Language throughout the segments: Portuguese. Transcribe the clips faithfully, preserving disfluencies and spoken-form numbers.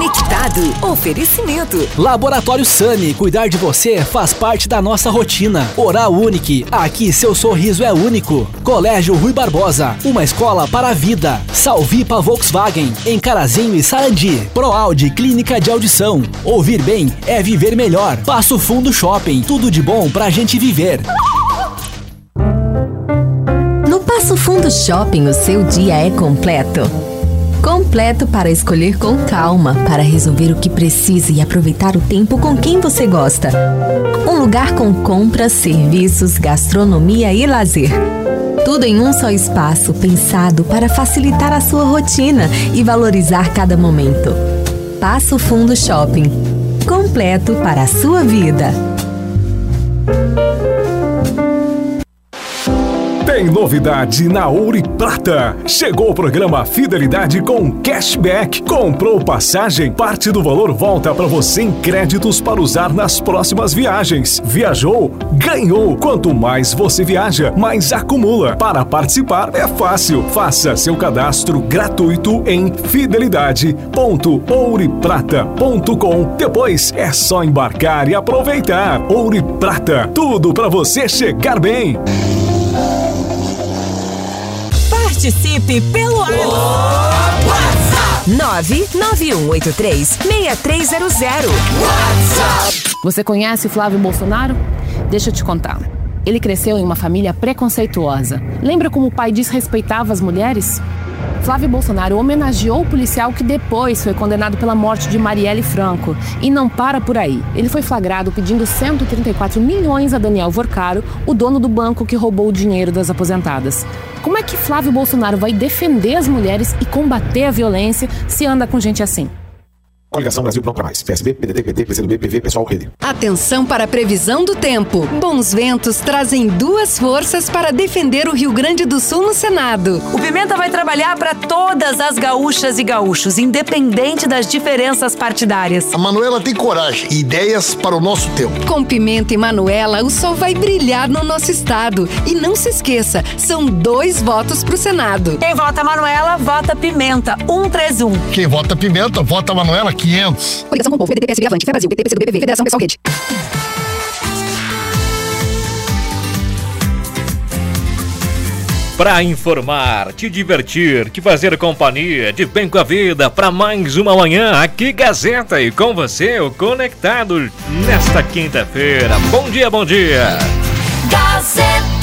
Conectado. Oferecimento. Laboratório Sami. Cuidar de você faz parte da nossa rotina. Oral Unique. Aqui seu sorriso é único. Colégio Rui Barbosa. Uma escola para a vida. Salvipa Volkswagen. Em Carazinho e Sarandi. ProAudio Clínica de Audição. Ouvir bem é viver melhor. Passo Fundo Shopping. Tudo de bom pra gente viver. No Passo Fundo Shopping, o seu dia é completo. Completo para escolher com calma, para resolver o que precisa e aproveitar o tempo com quem você gosta. Um lugar com compras, serviços, gastronomia e lazer. Tudo em um só espaço, pensado para facilitar a sua rotina e valorizar cada momento. Passo Fundo Shopping. Completo para a sua vida. Tem novidade na Ouro e Prata. Chegou o programa Fidelidade com cashback. Comprou passagem? Parte do valor volta para você em créditos para usar nas próximas viagens. Viajou? Ganhou! Quanto mais você viaja, mais acumula. Para participar é fácil. Faça seu cadastro gratuito em fidelidade ponto ouro e prata ponto com. Depois é só embarcar e aproveitar. Ouro e Prata, tudo para você chegar bem. Participe pelo WhatsApp nove nove um oito três seis três zero zero. WhatsApp. Você conhece Flávio Bolsonaro? Deixa eu te contar. Ele cresceu em uma família preconceituosa. Lembra como o pai desrespeitava as mulheres? Flávio Bolsonaro homenageou o policial que depois foi condenado pela morte de Marielle Franco. E não para por aí. Ele foi flagrado pedindo cento e trinta e quatro milhões a Daniel Vorcaro, o dono do banco que roubou o dinheiro das aposentadas. Como é que Flávio Bolsonaro vai defender as mulheres e combater a violência se anda com gente assim? Coligação Brasil Pronto pra Mais. P S B, P D T, P T, P C do B, P V, Pessoal, Rede. Atenção para a previsão do tempo. Bons ventos trazem duas forças para defender o Rio Grande do Sul no Senado. O Pimenta vai trabalhar para todas as gaúchas e gaúchos, independente das diferenças partidárias. A Manuela tem coragem e ideias para o nosso tempo. Com Pimenta e Manuela, o sol vai brilhar no nosso estado. E não se esqueça, são dois votos pro Senado. Quem vota Manuela, vota Pimenta. um três um. Quem vota Pimenta, vota Manuela. quinhentos. Coligação com o povo, P D T, P S B, Avante, Fé Brasil, P T, P C do B, P V, Federação Pessoal Rede. Pra informar, te divertir, te fazer companhia, de bem com a vida, pra mais uma manhã aqui Gazeta e com você, o Conectado, nesta quinta-feira. Bom dia, bom dia! Gazeta!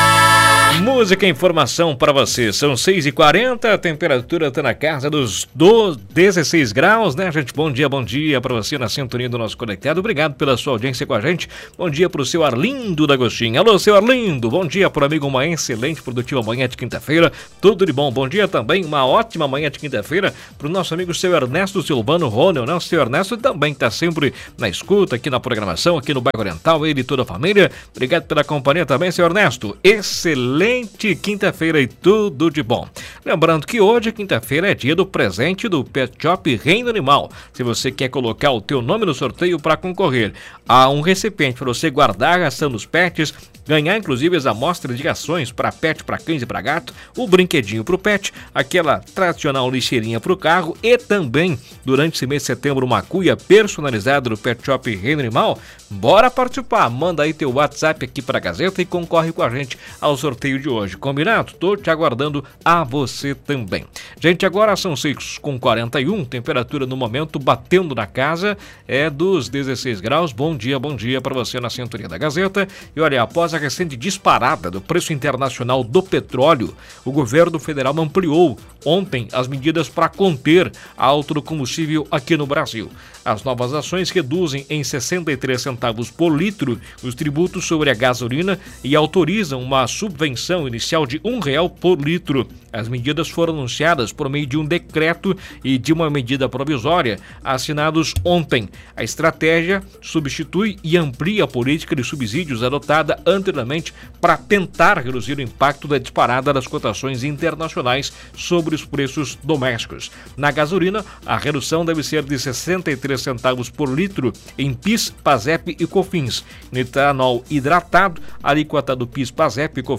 Música e informação para você. São seis e quarenta, a temperatura está na casa dos dezesseis graus, né, gente? Bom dia, bom dia para você na sintonia do nosso Conectado. Obrigado pela sua audiência com a gente. Bom dia para o seu Arlindo D'Agostinho. Alô, seu Arlindo. Bom dia para o amigo. Uma excelente, produtiva manhã de quinta-feira. Tudo de bom. Bom dia também. Uma ótima manhã de quinta-feira para o nosso amigo seu Ernesto Silvano Ronel, né? O seu Ernesto também está sempre na escuta aqui na programação, aqui no Bairro Oriental. Ele e toda a família. Obrigado pela companhia também, seu Ernesto. Excelente quinta-feira e tudo de bom. Lembrando que hoje, quinta-feira, é dia do presente do Pet Shop Reino Animal. Se você quer colocar o teu nome no sorteio para concorrer a um recipiente para você guardar a ração dos pets, ganhar inclusive as amostras de rações para pet, para cães e para gato, o brinquedinho para o pet, aquela tradicional lixeirinha para o carro e também, durante esse mês de setembro, uma cuia personalizada do Pet Shop Reino Animal, bora participar. Manda aí teu WhatsApp aqui para a Gazeta e concorre com a gente ao sorteio de hoje. Combinado? Tô te aguardando a você também. Gente, agora são seis e quarenta e um, temperatura no momento batendo na casa é dos dezesseis graus. Bom dia, bom dia para você na sintonia da Gazeta. E olha, após a recente disparada do preço internacional do petróleo, o governo federal ampliou ontem as medidas para conter a alta do combustível aqui no Brasil. As novas ações reduzem em sessenta e três centavos por litro os tributos sobre a gasolina e autorizam uma subvenção inicial de um real por litro. As medidas foram anunciadas por meio de um decreto e de uma medida provisória assinados ontem. A estratégia substitui e amplia a política de subsídios adotada anteriormente para tentar reduzir o impacto da disparada das cotações internacionais sobre os preços domésticos. Na gasolina, a redução deve ser de sessenta e três centavos por litro em PIS, PASEP e COFINS. No etanol hidratado, a alíquota do PIS, PASEP e COFINS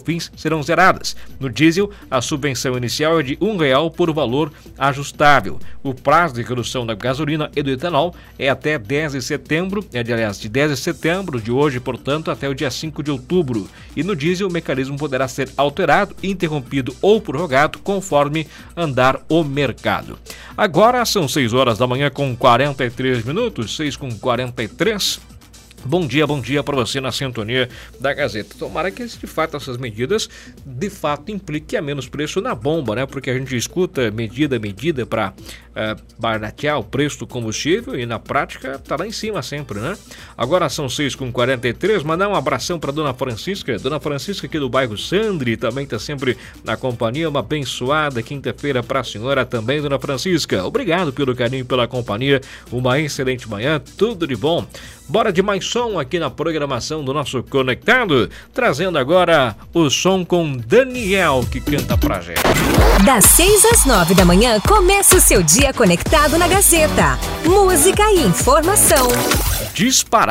serão zeradas. No diesel, a subvenção inicial é de um real por valor ajustável. O prazo de redução da gasolina e do etanol é até dez de setembro, é de, aliás, de dez de setembro de hoje, portanto, até o dia cinco de outubro. E no diesel, o mecanismo poderá ser alterado, interrompido ou prorrogado conforme andar o mercado. Agora são seis horas da manhã com quarenta e três minutos, seis com quarenta e três. Bom dia, bom dia para você na sintonia da Gazeta. Tomara que de fato essas medidas de fato impliquem a menos preço na bomba, né? Porque a gente escuta medida, medida para uh, baratear o preço do combustível e na prática tá lá em cima sempre, né? Agora são seis com quarenta e três, mandar um abração para Dona Francisca. Dona Francisca aqui do bairro Sandri também tá sempre na companhia. Uma abençoada quinta-feira para a senhora também, Dona Francisca. Obrigado pelo carinho, pela companhia. Uma excelente manhã, tudo de bom. Bora de mais som aqui na programação do nosso Conectado, trazendo agora o som com Daniel, que canta pra gente. Das seis às nove da manhã, começa o seu dia conectado na Gazeta. Música e informação. Disparado.